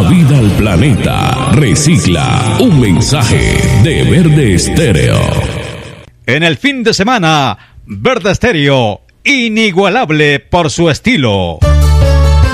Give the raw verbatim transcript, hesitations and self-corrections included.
vida al planeta. Recicla. Un mensaje de Verde Estéreo. En el fin de semana, Verde Estéreo, inigualable por su estilo.